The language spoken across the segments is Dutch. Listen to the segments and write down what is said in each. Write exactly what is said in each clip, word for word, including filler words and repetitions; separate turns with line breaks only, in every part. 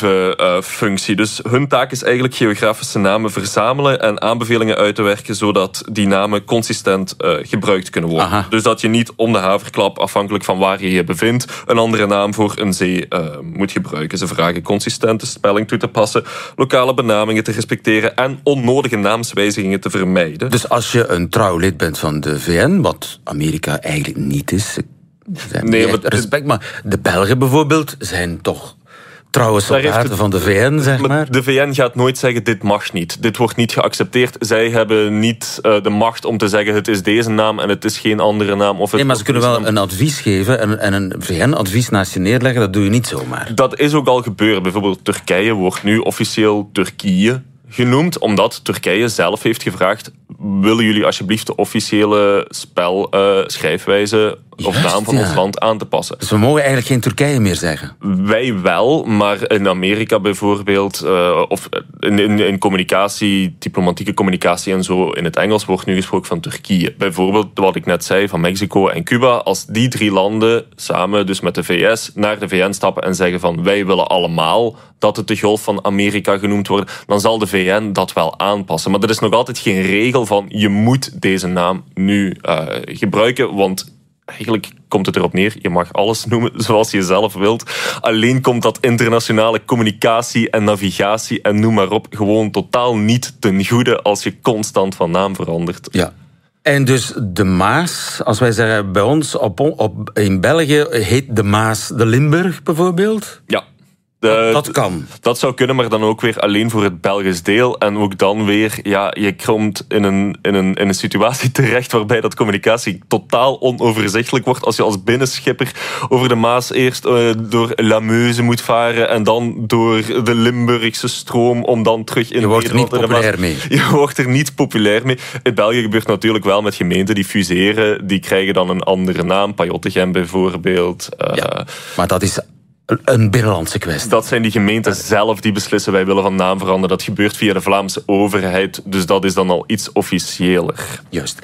executieve uh, functie. Dus hun taak is eigenlijk geografische namen verzamelen en aanbevelingen uit te werken, zodat die namen consistent uh, gebruikt kunnen worden. Aha. Dus dat je niet om de haverklap, afhankelijk van waar je je bevindt, een andere naam voor een zee uh, moet gebruiken. Ze vragen consistente spelling toe te passen, lokale benamingen te respecteren en onnodige naamswijzigingen te vermijden.
Dus als je een trouw lid bent van de V N, wat Amerika eigenlijk niet is, nee, maar respect, maar de Belgen bijvoorbeeld zijn toch trouwe soldaten het, van de V N, zeg maar.
De V N gaat nooit zeggen, dit mag niet. Dit wordt niet geaccepteerd. Zij hebben niet uh, de macht om te zeggen, het is deze naam en het is geen andere naam. Of het
nee, maar ze kunnen wel naam. een advies geven en, en een V N-advies naast je neerleggen, dat doe je niet zomaar.
Dat is ook al gebeurd. Bijvoorbeeld Turkije wordt nu officieel Turkije genoemd, omdat Turkije zelf heeft gevraagd, willen jullie alsjeblieft de officiële spel, uh, schrijfwijze of Juist, naam van ja. ons land aan te passen.
Dus we mogen eigenlijk geen Turkije meer zeggen?
Wij wel, maar in Amerika bijvoorbeeld, uh, of in, in, in communicatie, diplomatieke communicatie en zo, in het Engels wordt nu gesproken van Turkije. Bijvoorbeeld, wat ik net zei, van Mexico en Cuba. Als die drie landen samen, dus met de V S, naar de V N stappen en zeggen van, wij willen allemaal dat het de Golf van Amerika genoemd wordt, dan zal de V N dat wel aanpassen. Maar er is nog altijd geen regel van, je moet deze naam nu uh, gebruiken, want eigenlijk komt het erop neer, je mag alles noemen zoals je zelf wilt. Alleen komt dat internationale communicatie en navigatie en noem maar op gewoon totaal niet ten goede als je constant van naam verandert.
Ja. En dus de Maas, als wij zeggen bij ons op, op, in België heet de Maas de Limburg bijvoorbeeld?
Ja.
De, dat kan.
Dat zou kunnen, maar dan ook weer alleen voor het Belgisch deel. En ook dan weer, ja, je komt in een, in een, in een situatie terecht waarbij dat communicatie totaal onoverzichtelijk wordt. Als je als binnenschipper over de Maas eerst uh, door La Meuse moet varen en dan door de Limburgse stroom om dan terug in
Je wordt er niet populair
Maas.
mee.
Je wordt er niet populair mee. In België gebeurt natuurlijk wel met gemeenten die fuseren. Die krijgen dan een andere naam. Pajottegem bijvoorbeeld. Uh,
ja, maar dat is een binnenlandse kwestie.
Dat zijn die gemeenten zelf die beslissen, wij willen van naam veranderen. Dat gebeurt via de Vlaamse overheid, dus dat is dan al iets officiëler.
Juist.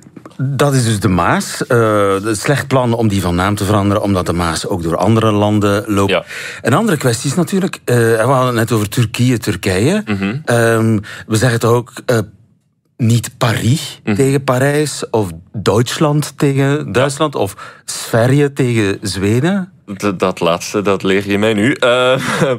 Dat is dus de Maas. Uh, het slecht plan om die van naam te veranderen, omdat de Maas ook door andere landen loopt. Ja. Een andere kwestie is natuurlijk, uh, we hadden het net over Turkije, Turkije. Mm-hmm. Um, we zeggen toch ook Uh, niet Paris mm. tegen Parijs, of Duitsland tegen Duitsland, ja. of Sverige tegen Zweden.
Dat, dat laatste, dat leer je mij nu. Uh,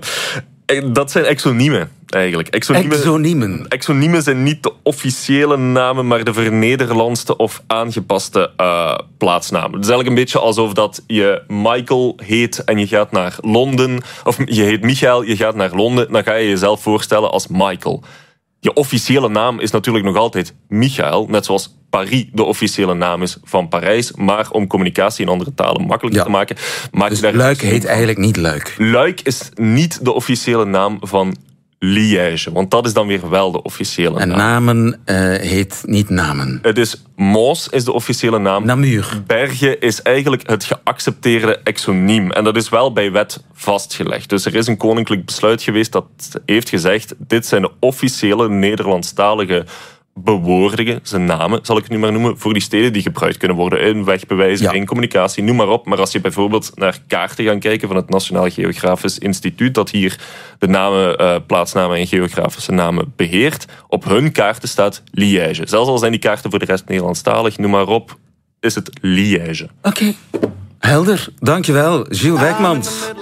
dat zijn exoniemen, eigenlijk. Exoniemen,
exoniemen.
Exoniemen zijn niet de officiële namen, maar de vernederlandste of aangepaste uh, plaatsnamen. Het is eigenlijk een beetje alsof dat je Michael heet en je gaat naar Londen, of je heet Michael, je gaat naar Londen, dan ga je jezelf voorstellen als Michael. Je officiële naam is natuurlijk nog altijd Michael, net zoals Paris de officiële naam is van Parijs, maar om communicatie in andere talen makkelijker ja. te maken.
Maak dus Luik heet eigenlijk niet Luik.
Luik is niet de officiële naam van Liège, want dat is dan weer wel de officiële
en
naam.
En Namen uh, heet niet Namen.
Het is Mons is de officiële naam.
Namur.
Bergen is eigenlijk het geaccepteerde exoniem. En dat is wel bij wet vastgelegd. Dus er is een koninklijk besluit geweest dat heeft gezegd, dit zijn de officiële Nederlandstalige bewoordingen, zijn namen, zal ik het nu maar noemen, voor die steden die gebruikt kunnen worden in wegbewijzen, ja. in communicatie, noem maar op. Maar als je bijvoorbeeld naar kaarten gaat kijken van het Nationaal Geografisch Instituut, dat hier de namen, uh, plaatsnamen en geografische namen beheert, op hun kaarten staat Liège. Zelfs al zijn die kaarten voor de rest Nederlandstalig, noem maar op, is het Liège.
Oké, okay. Helder. Dankjewel, Gilles Wijkmans.